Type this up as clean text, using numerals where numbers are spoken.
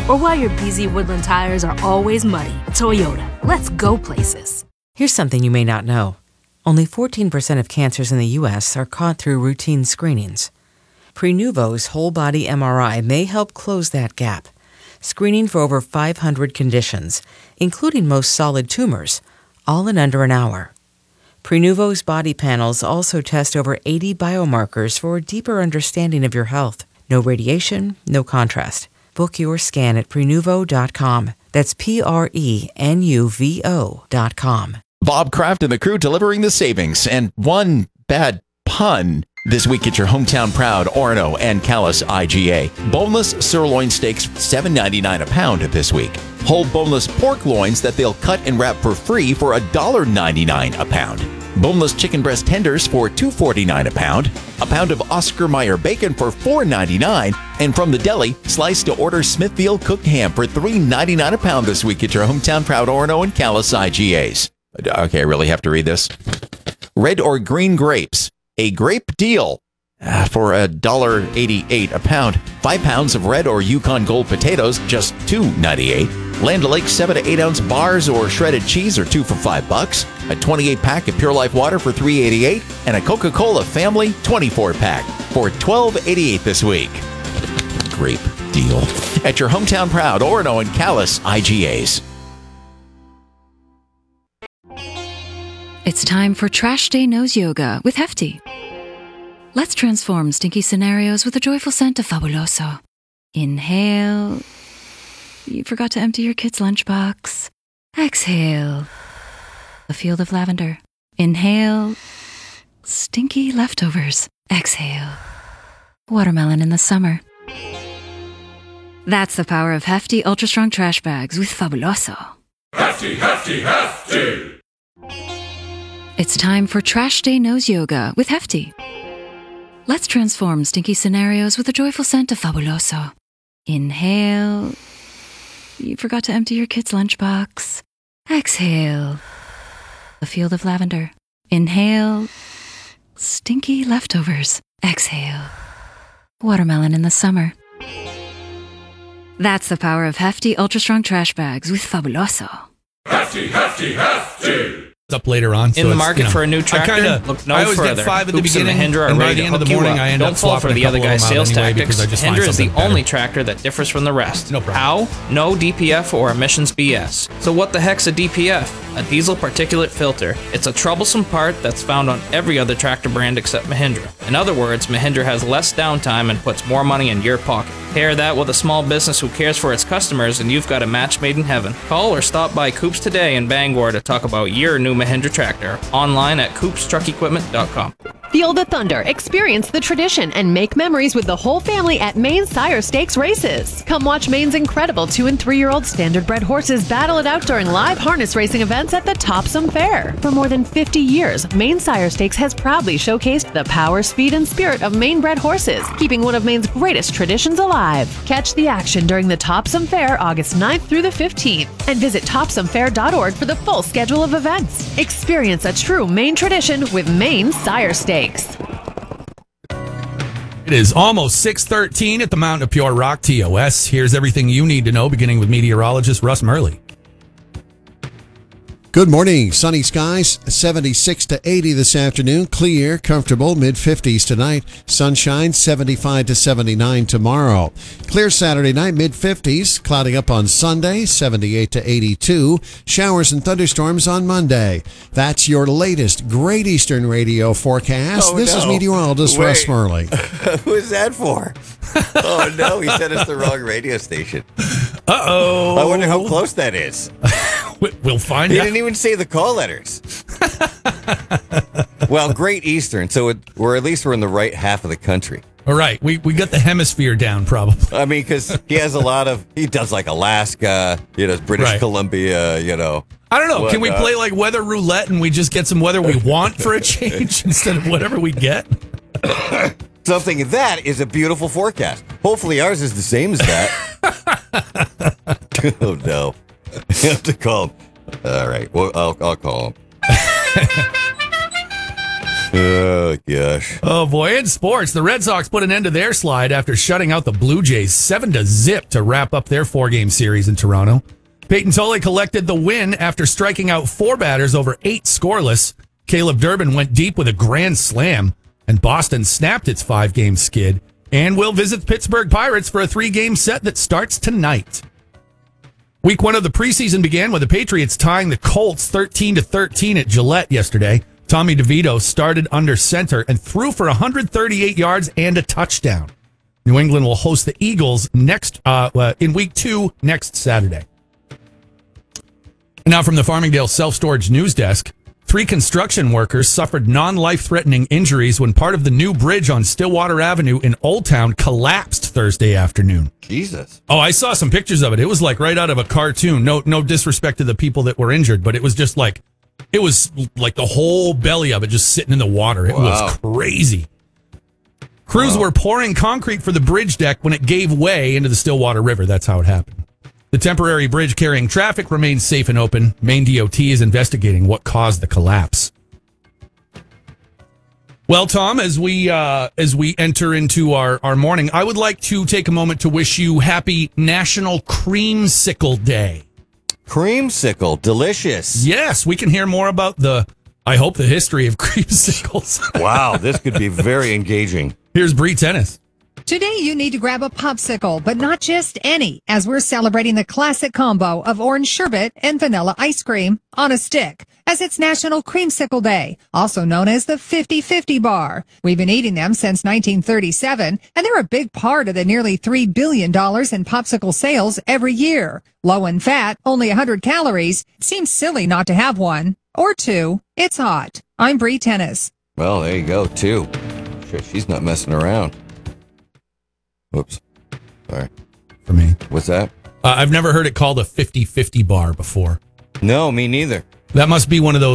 Or why your BZ Woodland tires are always muddy. Toyota, let's go places. Here's something you may not know. Only 14% of cancers in the U.S. are caught through routine screenings. Prenuvo's whole-body MRI may help close that gap, screening for over 500 conditions, including most solid tumors, all in under an hour. Prenuvo's body panels also test over 80 biomarkers for a deeper understanding of your health. No radiation, no contrast. Book your scan at Prenuvo.com. That's Prenuvo.com. Bob Kraft and the crew delivering the savings and one bad pun this week at your hometown proud Orono and Calais IGA. Boneless sirloin steaks, $7.99 a pound this week. Whole boneless pork loins that they'll cut and wrap for free for $1.99 a pound. Boneless chicken breast tenders for $2.49 a pound of Oscar Mayer bacon for $4.99, and from the deli, sliced to order Smithfield cooked ham for $3.99 a pound this week at your hometown proud Orono and Calais IGAs. Okay, I really have to read this. Red or green grapes, a grape deal for $1.88 a pound. 5 pounds of red or Yukon Gold potatoes, just $2.98. Land O'Lakes 7 to 8 ounce bars or shredded cheese are 2 for $5. A 28 pack of Pure Life water for $3.88, and a Coca-Cola Family 24 pack for $12.88 this week. Grape deal at your hometown proud Orono and Calais IGAs. It's time for Trash Day Nose Yoga with Hefty. Let's transform stinky scenarios with a joyful scent of Fabuloso. Inhale. You forgot to empty your kid's lunchbox. Exhale. A field of lavender. Inhale. Stinky leftovers. Exhale. Watermelon in the summer. That's the power of Hefty Ultra Strong Trash Bags with Fabuloso. Hefty, Hefty, Hefty! It's time for Trash Day Nose Yoga with Hefty. Let's transform stinky scenarios with a joyful scent of Fabuloso. Inhale. You forgot to empty your kid's lunchbox. Exhale. A field of lavender. Inhale. Stinky leftovers. Exhale. Watermelon in the summer. That's the power of Hefty Ultra Strong Trash Bags with Fabuloso. Hefty, Hefty, Hefty! Up later on. In the market for a new tractor? Look no further. Get 5 at the Hoops beginning, and Mahindra are and by ready the to end of the hook you morning, up. I end Don't up fall for swapping the a other couple guy's of them out sales anyway tactics. because I just find Mahindra is the something only better. tractor that differs from the rest. No problem. How? No DPF or emissions BS. So what the heck's a DPF? A diesel particulate filter. It's a troublesome part that's found on every other tractor brand except Mahindra. In other words, Mahindra has less downtime and puts more money in your pocket. Pair that with a small business who cares for its customers and you've got a match made in heaven. Call or stop by Coops today in Bangor to talk about your new Mahindra tractor. Online at CoopsTruckEquipment.com. Feel the thunder, experience the tradition, and make memories with the whole family at Maine Sire Stakes races. Come watch Maine's incredible 2- and 3-year-old standard-bred horses battle it out during live harness racing events at the Topsom Fair. For more than 50 years, Maine Sire Stakes has proudly showcased the power, speed, and spirit of Maine-bred horses, keeping one of Maine's greatest traditions alive. Catch the action during the Topsom Fair August 9th through the 15th, and visit TopsomFair.org for the full schedule of events. Experience a true Maine tradition with Maine Sire Stakes. It is almost 6:13 at the Mountain of Pure Rock TOS. Here's everything you need to know, beginning with meteorologist Russ Murley. Good morning. Sunny skies, 76 to 80 this afternoon. Clear, comfortable, mid-50s tonight. Sunshine, 75 to 79 tomorrow. Clear Saturday night, mid-50s. Clouding up on Sunday, 78 to 82. Showers and thunderstorms on Monday. That's your latest Great Eastern Radio forecast. This is meteorologist Russ Murley. Who is that for? Oh, no, he sent us the wrong radio station. Uh-oh. I wonder how close that is. We'll find He out. didn't even say the call letters. Well, Great Eastern, so we're at least we're in the right half of the country. All right, we got the hemisphere down, probably. I mean, because he has a lot of, he does like Alaska, British Columbia, I don't know. Can we whatnot. play like weather roulette and we just get some weather we want for a change instead of whatever we get? Something that is a beautiful forecast. Hopefully ours is the same as that. Oh, no. I have to call him. All right. Well, I'll call him. Oh, gosh. Oh, boy. In sports, the Red Sox put an end to their slide after shutting out the Blue Jays 7-0 to wrap up their 4-game series in Toronto. Peyton Tolle collected the win after striking out 4 batters over 8 scoreless. Caleb Durbin went deep with a grand slam, and Boston snapped its 5-game skid and will visit the Pittsburgh Pirates for a 3-game set that starts tonight. Week 1 of the preseason began with the Patriots tying the Colts 13-13 at Gillette yesterday. Tommy DeVito started under center and threw for 138 yards and a touchdown. New England will host the Eagles in Week 2 next Saturday. Now from the Farmingdale Self-Storage News Desk, 3 construction workers suffered non-life-threatening injuries when part of the new bridge on Stillwater Avenue in Old Town collapsed Thursday afternoon. Jesus. Oh, I saw some pictures of it. It was like right out of a cartoon. No disrespect to the people that were injured, but it was just like, it was like the whole belly of it just sitting in the water. It was crazy. Crews were pouring concrete for the bridge deck when it gave way into the Stillwater River. That's how it happened. The temporary bridge carrying traffic remains safe and open. Maine DOT is investigating what caused the collapse. Well, Tom, as we enter into our morning, I would like to take a moment to wish you happy National Creamsicle Day. Creamsicle, delicious. Yes, we can hear more about the history of creamsicles. Wow, this could be very engaging. Here's Bree Tennis. Today, you need to grab a popsicle, but not just any, as we're celebrating the classic combo of orange sherbet and vanilla ice cream on a stick, as it's National Creamsicle Day, also known as the 50-50 bar. We've been eating them since 1937, and they're a big part of the nearly $3 billion in popsicle sales every year. Low in fat, only 100 calories. Seems silly not to have one. Or 2. It's hot. I'm Bree Tennis. Well, there you go, 2. Sure, she's not messing around. Whoops. Sorry. For me. What's that? I've never heard it called a 50-50 bar before. No, me neither. That must be one of those